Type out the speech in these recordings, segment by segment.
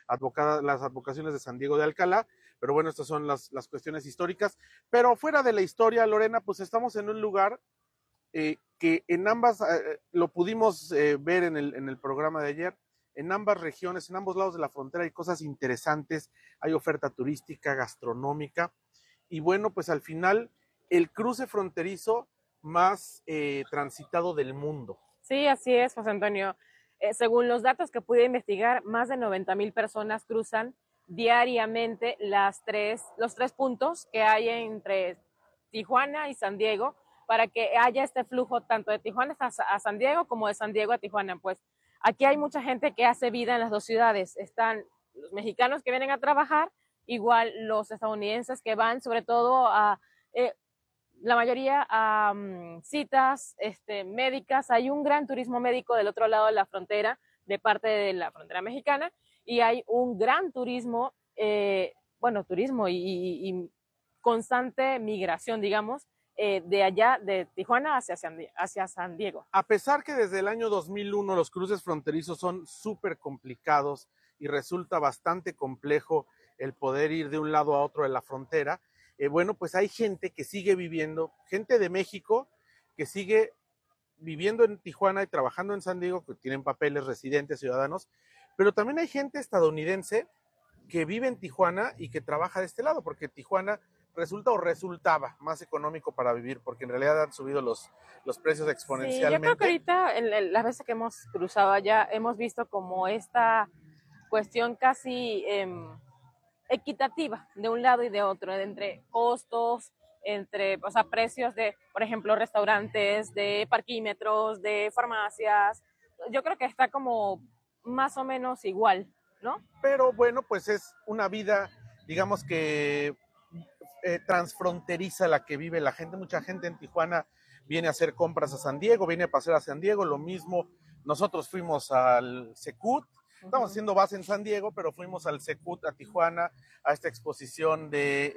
las advocaciones de San Diego de Alcalá, pero bueno, estas son las cuestiones históricas. Pero fuera de la historia, Lorena, pues estamos en un lugar que en ambas, lo pudimos ver en el programa de ayer, en ambas regiones, en ambos lados de la frontera hay cosas interesantes, hay oferta turística, gastronómica, y bueno, pues al final el cruce fronterizo más transitado del mundo. Sí, así es, José Antonio. Según los datos que pude investigar, más de 90,000 personas cruzan diariamente los tres puntos que hay entre Tijuana y San Diego para que haya este flujo tanto de Tijuana a San Diego como de San Diego a Tijuana. Pues aquí hay mucha gente que hace vida en las dos ciudades. Están los mexicanos que vienen a trabajar, igual los estadounidenses que van sobre todo a la mayoría a citas médicas. Hay un gran turismo médico del otro lado de la frontera, de parte de la frontera mexicana, y hay un gran turismo, turismo y constante migración, digamos, de allá, de Tijuana hacia San Diego. A pesar que desde el año 2001 los cruces fronterizos son súper complicados y resulta bastante complejo el poder ir de un lado a otro de la frontera, bueno, pues hay gente que sigue viviendo, gente de México que sigue viviendo en Tijuana y trabajando en San Diego, que tienen papeles, residentes, ciudadanos, pero también hay gente estadounidense que vive en Tijuana y que trabaja de este lado, porque Tijuana resultaba más económico para vivir, porque en realidad han subido los precios Sí, yo creo que exponencialmente. ahorita, las veces que hemos cruzado allá, hemos visto como esta cuestión casi equitativa de un lado y de otro, entre costos, entre, o sea, precios de, por ejemplo, restaurantes, de parquímetros, de farmacias. Yo creo que está como más o menos igual, ¿no? Pero bueno, pues es una vida, digamos que transfronteriza la que vive la gente. Mucha gente en Tijuana viene a hacer compras a San Diego, viene a pasear a San Diego, lo mismo. Nosotros fuimos al Secut, estamos haciendo base en San Diego, pero fuimos al Secut a Tijuana, a esta exposición de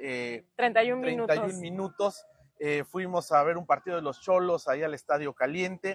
31 31 minutos. minutos. Fuimos a ver un partido de los Cholos ahí al Estadio Caliente.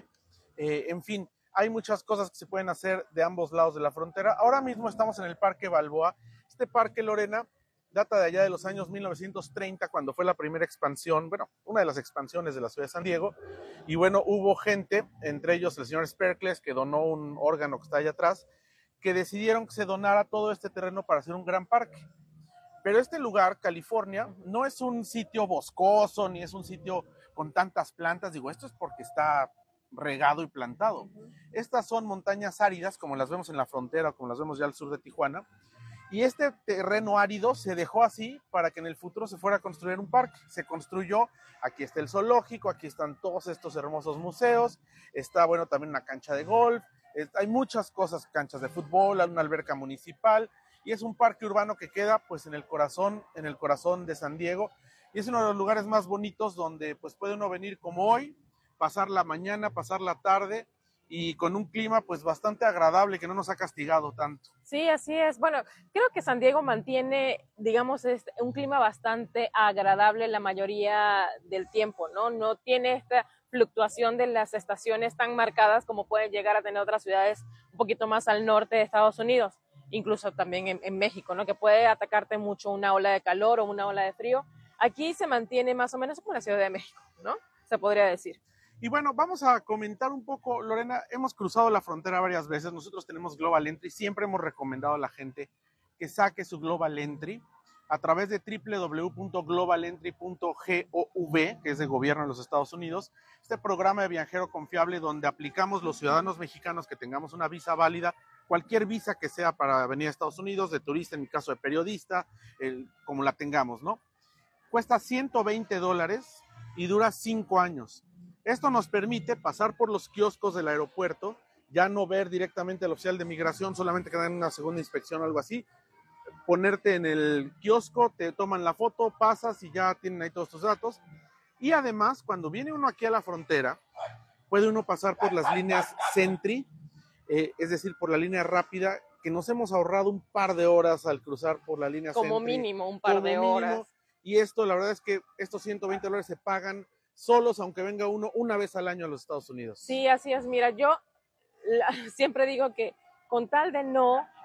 En fin, hay muchas cosas que se pueden hacer de ambos lados de la frontera. Ahora mismo estamos en el Parque Balboa. Este parque, Lorena, data de allá de los años 1930, cuando fue la primera expansión, bueno, una de las expansiones de la ciudad de San Diego. Y bueno, hubo gente, entre ellos el señor Sperkles, que donó un órgano que está allá atrás, que decidieron que se donara todo este terreno para hacer un gran parque. Pero este lugar, California, no es un sitio boscoso, ni es un sitio con tantas plantas. Digo, esto es porque está regado y plantado. Estas son montañas áridas, como las vemos en la frontera, como las vemos ya al sur de Tijuana. Y este terreno árido se dejó así para que en el futuro se fuera a construir un parque. Se construyó, aquí está el zoológico, aquí están todos estos hermosos museos, está, bueno, también una cancha de golf, hay muchas cosas, canchas de fútbol, hay una alberca municipal, y es un parque urbano que queda pues en el corazón de San Diego, y es uno de los lugares más bonitos donde pues puede uno venir como hoy, pasar la mañana, pasar la tarde, y con un clima pues bastante agradable que no nos ha castigado tanto. Sí, así es. Bueno, creo que San Diego mantiene, digamos, un clima bastante agradable la mayoría del tiempo, ¿no? No tiene esta fluctuación de las estaciones tan marcadas como pueden llegar a tener otras ciudades un poquito más al norte de Estados Unidos, incluso también en México, ¿no? Que puede atacarte mucho una ola de calor o una ola de frío. Aquí se mantiene más o menos como la Ciudad de México, ¿no? Se podría decir. Y bueno, vamos a comentar un poco, Lorena, hemos cruzado la frontera varias veces, nosotros tenemos Global Entry, siempre hemos recomendado a la gente que saque su Global Entry a través de www.globalentry.gov, que es de gobierno de los Estados Unidos, este programa de viajero confiable donde aplicamos los ciudadanos mexicanos que tengamos una visa válida, cualquier visa que sea para venir a Estados Unidos, de turista, en mi caso de periodista, como la tengamos, ¿no? Cuesta $120 y dura 5 años. Esto nos permite pasar por los kioscos del aeropuerto, ya no ver directamente al oficial de migración, solamente que dan una segunda inspección o algo así, ponerte en el kiosco, te toman la foto, pasas y ya tienen ahí todos tus datos. Y además, cuando viene uno aquí a la frontera, puede uno pasar por las líneas Sentry, es decir, por la línea rápida, que nos hemos ahorrado un par de horas al cruzar por la línea Como Sentry. mínimo, un par de horas. Y esto, la verdad es que estos $120 se pagan solos, aunque venga uno una vez al año a los Estados Unidos. Sí, así es. Mira, yo siempre digo que con tal de no